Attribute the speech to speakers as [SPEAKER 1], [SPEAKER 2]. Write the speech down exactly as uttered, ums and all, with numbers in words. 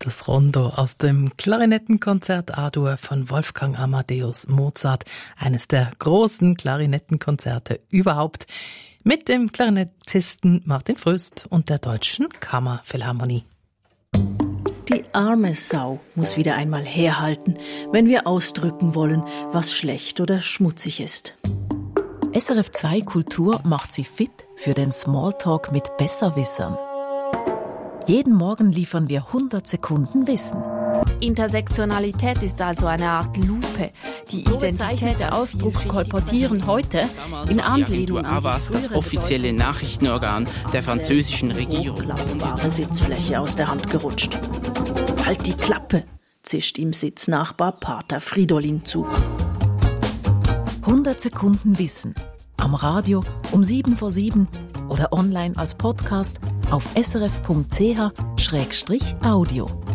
[SPEAKER 1] Das Rondo aus dem Klarinettenkonzert A-Dur von Wolfgang Amadeus Mozart, eines der großen Klarinettenkonzerte überhaupt, mit dem Klarinettisten Martin Fröst und der Deutschen Kammerphilharmonie.
[SPEAKER 2] Die arme Sau muss wieder einmal herhalten, wenn wir ausdrücken wollen, was schlecht oder schmutzig ist.
[SPEAKER 3] S R F zwei Kultur macht Sie fit für den Smalltalk mit Besserwissern. Jeden Morgen liefern wir hundert Sekunden Wissen.
[SPEAKER 4] Intersektionalität ist also eine Art Lupe. Die Identität der Ausdruck kolportieren heute in Anlehnung an
[SPEAKER 5] Havas, das offizielle Nachrichtenorgan der französischen Regierung.
[SPEAKER 2] Hochklappbare Sitzfläche aus der Hand gerutscht. Halt die Klappe, zischt ihm Sitznachbar Pater Fridolin zu.
[SPEAKER 3] hundert Sekunden Wissen. Am Radio um sieben vor sieben oder online als Podcast auf s r f punkt c h schrägstrich audio.